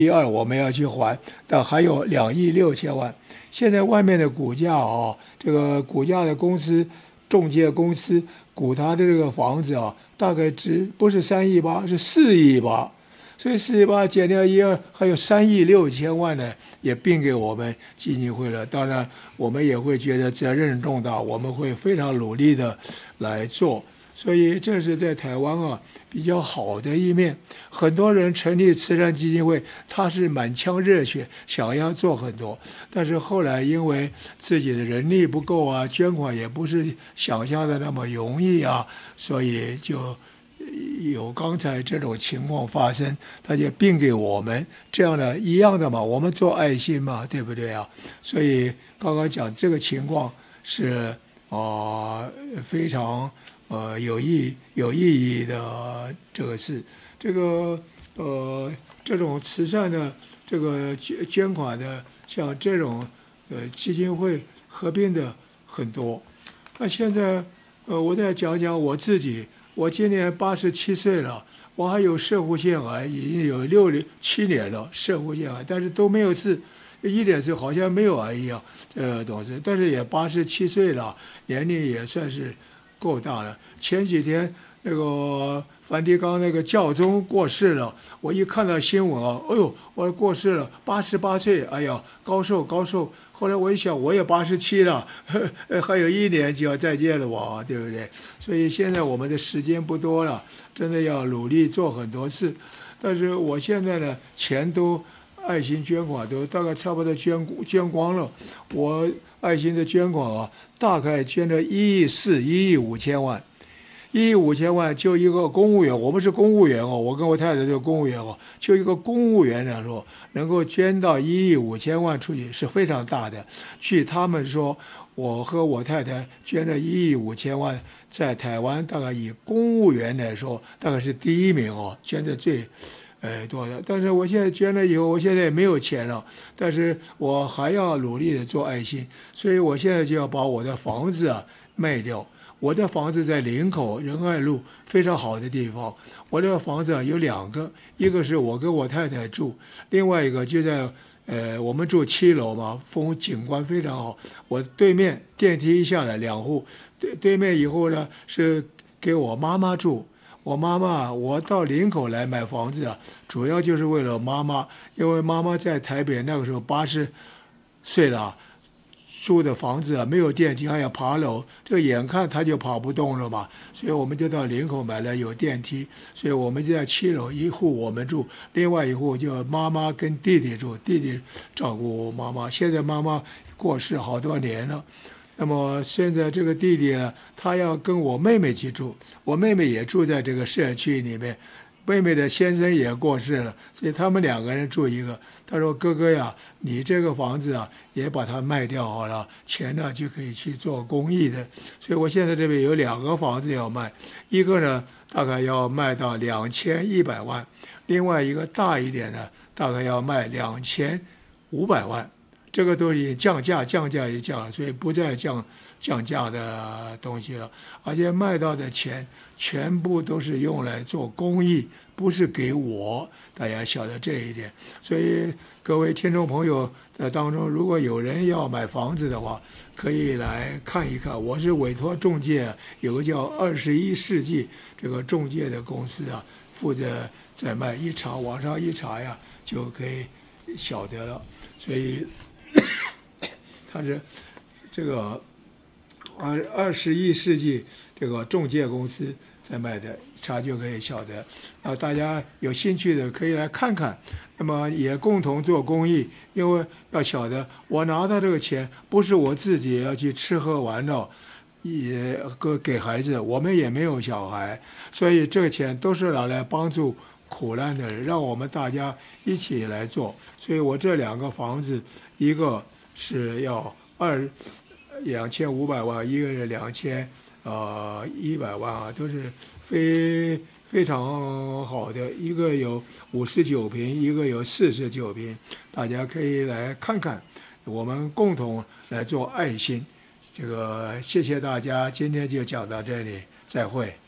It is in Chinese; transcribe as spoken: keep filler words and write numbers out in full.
一二我们要去还，但还有两亿六千万。现在外面的股价啊，这个股价的公司、中介公司估他的这个房子啊，大概值不是三亿八，是四亿八。所以四亿八减掉一二，还有三亿六千万呢，也并给我们基金会了。当然，我们也会觉得责任重大，我们会非常努力的来做。所以这是在台湾啊比较好的一面。很多人成立慈善基金会，他是满腔热血，想要做很多，但是后来因为自己的人力不够啊，捐款也不是想象的那么容易啊，所以就有刚才这种情况发生，他就并给我们这样的一样的嘛，我们做爱心嘛，对不对啊？所以刚刚讲这个情况是啊、呃、非常呃有意有意义的这个事，这个呃这种慈善的这个捐捐款的，像这种呃基金会合并的很多。那现在呃我再讲讲我自己。我今年八十七岁了，我还有摄护腺癌，已经有六七年了，摄护腺癌，但是都没有事，一点是好像没有癌一样，呃，东西，但是也八十七岁了，年龄也算是够大了。前几天那个梵蒂冈那个教宗过世了，我一看到新闻啊，哎呦，我说过世了，八十八岁，哎呀，高寿高寿。后来我一想，我也八十七了，还有一年就要再见了我，对不对？所以现在我们的时间不多了，真的要努力做很多事。但是我现在呢，钱都爱心捐款都大概差不多捐捐光了。我爱心的捐款啊，大概捐了一亿四、一亿五千万。一亿五千万就一个公务员，我们是公务员哦，我跟我太太就是公务员哦，就一个公务员来说，能够捐到一亿五千万出去是非常大的。据他们说，我和我太太捐了一亿五千万，在台湾大概以公务员来说，大概是第一名哦，捐的最呃多的。但是我现在捐了以后，我现在也没有钱了，但是我还要努力的做爱心，所以我现在就要把我的房子啊卖掉。我的房子在林口仁爱路非常好的地方，我这个房子有两个，一个是我跟我太太住，另外一个就在呃我们住七楼嘛，风景观非常好。我对面电梯一下来两户，对对面以后呢是给我妈妈住。我妈妈，我到林口来买房子啊，主要就是为了妈妈，因为妈妈在台北那个时候八十岁了。住的房子啊，没有电梯，还要爬楼，这个眼看他就跑不动了嘛，所以我们就到林口买了有电梯，所以我们就在七楼，一户我们住，另外一户就妈妈跟弟弟住，弟弟照顾妈妈。现在妈妈过世好多年了，那么现在这个弟弟呢，他要跟我妹妹去住，我妹妹也住在这个社区里面。妹妹的先生也过世了，所以他们两个人住一个。他说：“哥哥呀，你这个房子啊，也把它卖掉好了，钱呢就可以去做公益的。”所以我现在这边有两个房子要卖，一个呢大概要卖到两千一百万，另外一个大一点的大概要卖两千五百万。这个都已经降价，降价也降了，所以不再降降价的东西了。而且卖到的钱全部都是用来做公益，不是给我，大家晓得这一点。所以各位听众朋友的当中，如果有人要买房子的话，可以来看一看。我是委托中介，有个叫二十一世纪这个中介的公司啊，负责在卖，一查网上一查呀，就可以晓得了。所以它是这个二二十一世纪这个中介公司在卖的，查就可以晓得。啊，大家有兴趣的可以来看看。那么也共同做公益，因为要晓得，我拿到这个钱不是我自己要去吃喝玩乐，也给孩子，我们也没有小孩，所以这个钱都是拿来帮助苦难的人，让我们大家一起来做。所以我这两个房子，一个是要二两千五百万，一个是两千呃一百万啊，都是非非常好的。一个有五十九平，一个有四十九平，大家可以来看看，我们共同来做爱心。这个谢谢大家，今天就讲到这里，再会。